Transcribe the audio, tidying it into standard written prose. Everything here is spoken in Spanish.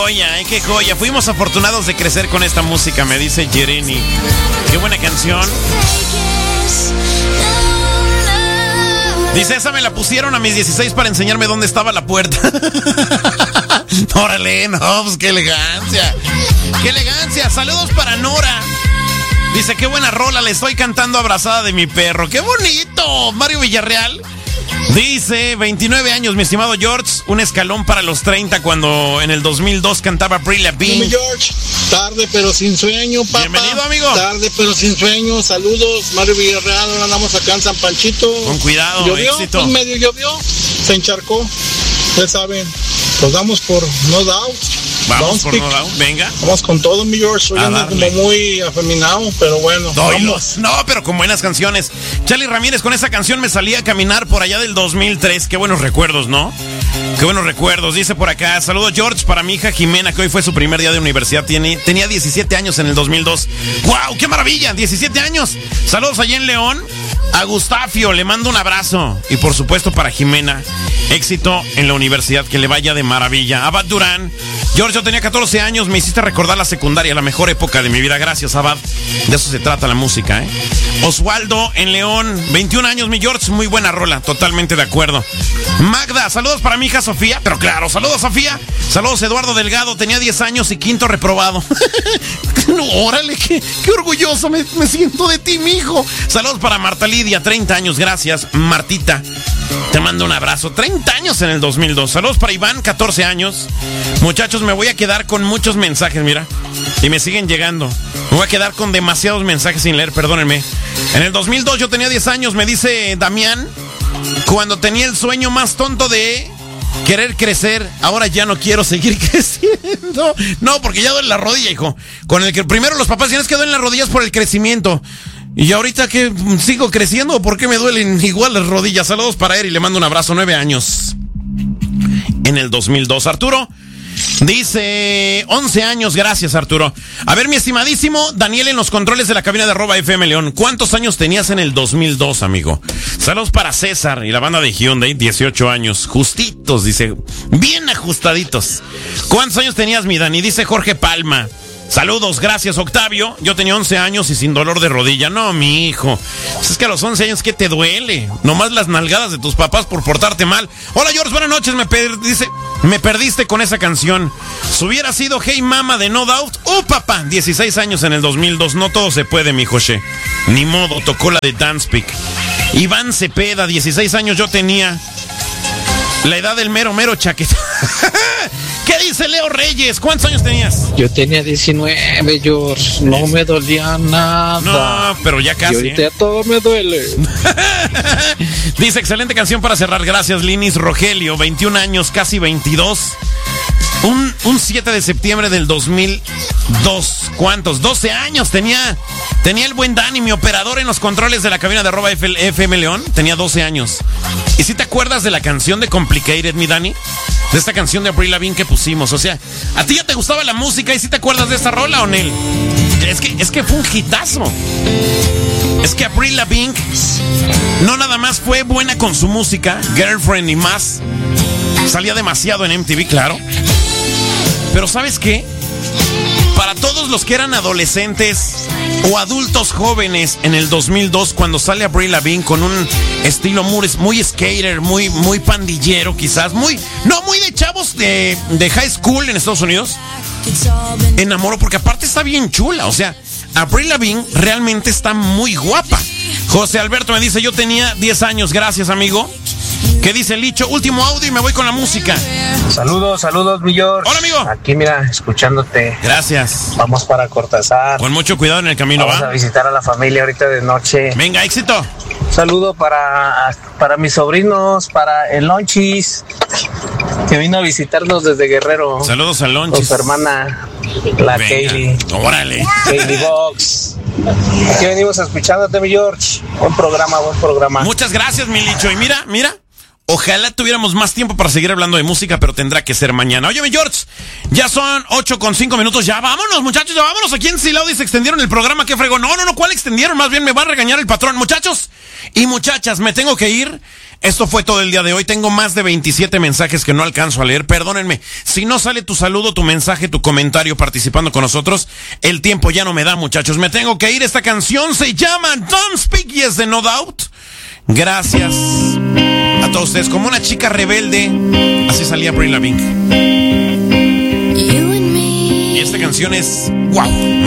joya, qué joya. Fuimos afortunados de crecer con esta música, me dice Jereni. Qué buena canción. Dice, esa me la pusieron a mis 16 para enseñarme dónde estaba la puerta. Órale, no, pues qué elegancia. Qué elegancia. Saludos para Nora. Dice, qué buena rola, le estoy cantando abrazada de mi perro. ¡Qué bonito! Mario Villarreal. Dice, 29 años, mi estimado George, un escalón para los 30 cuando en el 2002 cantaba Avril Lavigne. Mi George, tarde pero sin sueño, papá. Bienvenido, amigo. Tarde pero sin sueño, saludos, Mario Villarreal, ahora andamos acá en San Panchito. Con cuidado, llovió, éxito. Pues medio llovió, se encharcó, ustedes saben, nos damos por No Doubt. Vamos por No Doubt, venga. Vamos con todo, mi George, hoy ando como muy afeminado, pero bueno, vamos. No, pero con buenas canciones. Charlie Ramírez, con esa canción me salí a caminar por allá del 2003. Qué buenos recuerdos, ¿no? Qué buenos recuerdos. Dice por acá, saludos George para mi hija Jimena, que hoy fue su primer día de universidad. Tenía 17 años en el 2002. ¡Wow! ¡Qué maravilla! 17 años. Saludos allá en León. A Gustafio, le mando un abrazo. Y por supuesto para Jimena, éxito en la universidad, que le vaya de maravilla. Abad Durán, George, yo tenía 14 años, me hiciste recordar la secundaria, la mejor época de mi vida. Gracias, Abad. De eso se trata la música, ¿eh? Osvaldo en León, 21 años, mi George, muy buena rola, totalmente de acuerdo. Magda, saludos para mi hija Sofía, pero claro, saludos Sofía. Saludos Eduardo Delgado, tenía 10 años y quinto reprobado. No, órale, qué orgulloso me siento de ti, mijo. Saludos para Marta Lidia, 30 años, gracias, Martita. Te mando un abrazo. 30 años en el 2002. Saludos para Iván, 14 años. Muchachos, me voy a quedar con muchos mensajes, mira. Y me siguen llegando. Me voy a quedar con demasiados mensajes sin leer, perdónenme. En el 2002 yo tenía 10 años, me dice Damián. Cuando tenía el sueño más tonto de querer crecer, ahora ya no quiero seguir creciendo. No, porque ya duele la rodilla, hijo. Con el que primero los papás decían, es que duelen las rodillas por el crecimiento. Y ahorita que sigo creciendo, ¿por qué me duelen igual las rodillas? Saludos para él y le mando un abrazo. 9 años. En el 2002. Arturo dice 11 años, gracias Arturo. A ver, mi estimadísimo Daniel en los controles de la cabina de @FM León. ¿Cuántos años tenías en el 2002, amigo? Saludos para César y la banda de Hyundai, 18 años. Justitos, dice. Bien ajustaditos. ¿Cuántos años tenías, mi Dani? Dice Jorge Palma. Saludos, gracias Octavio. Yo tenía 11 años y sin dolor de rodilla. No, mi hijo. Es que a los 11 años, ¿qué te duele? Nomás las nalgadas de tus papás por portarte mal. Hola George, buenas noches. Me perdiste con esa canción. Si hubiera sido Hey Mama de No Doubt. Papá, 16 años en el 2002. No todo se puede, mi José. Ni modo, tocó la de Dance Pick. Iván Cepeda, 16 años yo tenía. La edad del mero chaqueta. ¿Qué dice Leo Reyes? ¿Cuántos años tenías? Yo tenía 19, George. No me dolía nada. No, pero ya casi. Y ahorita todo me duele. Dice, excelente canción para cerrar. Gracias, Linis Rogelio. 21 años, casi 22. Un 7 de septiembre del 2002. ¿Cuántos? 12 años tenía el buen Dani, mi operador en los controles de la cabina de @FM León. Tenía 12 años. ¿Y si te acuerdas de la canción de Complicated, mi Dani? De esta canción de Avril Lavigne que pusimos. O sea, ¿a ti ya te gustaba la música y si te acuerdas de esta rola, Onel? Es que fue un hitazo. Es que Avril Lavigne no nada más fue buena con su música, Girlfriend y más. Salía demasiado en MTV, claro. Pero ¿sabes qué? Para todos los que eran adolescentes o adultos jóvenes en el 2002, cuando sale Avril Lavigne con un estilo muy skater, muy pandillero quizás, muy de chavos de high school en Estados Unidos, enamoró porque aparte está bien chula. O sea, Avril Lavigne realmente está muy guapa. José Alberto me dice, yo tenía 10 años, gracias amigo. ¿Qué dice el Licho? Último audio y me voy con la música. Saludos, mi George. Hola, amigo. Aquí, mira, escuchándote. Gracias. Vamos para Cortázar. Con mucho cuidado en el camino, Vamos a visitar a la familia ahorita de noche. Venga, éxito. Saludo para mis sobrinos, para el Lonchis, que vino a visitarnos desde Guerrero. Saludos al Lonchis. Con su hermana, la Kaylee. Órale. Kaylee Box. Aquí venimos escuchándote, mi George. Buen programa. Muchas gracias, mi Licho. Y mira. Ojalá tuviéramos más tiempo para seguir hablando de música, pero tendrá que ser mañana. Oye, mi George, ya son 8:05. Ya vámonos, muchachos, ya vámonos. Aquí en Silao se extendieron el programa. ¿Qué fregó? No, ¿cuál extendieron? Más bien me va a regañar el patrón. Muchachos y muchachas, me tengo que ir. Esto fue todo el día de hoy. Tengo más de 27 mensajes que no alcanzo a leer. Perdónenme. Si no sale tu saludo, tu mensaje, tu comentario participando con nosotros, el tiempo ya no me da, muchachos. Me tengo que ir. Esta canción se llama Don't Speak Yes de No Doubt. Gracias a todos ustedes. Como una chica rebelde, así salía Avril Lavigne. Y esta canción es wow.